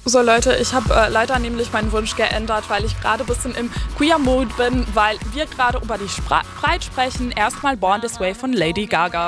So Leute, ich habe leider nämlich meinen Wunsch geändert, weil ich gerade ein bisschen im Queer-Mood bin, weil wir gerade über die Sprite sprechen. Erstmal Born This Way von Lady Gaga.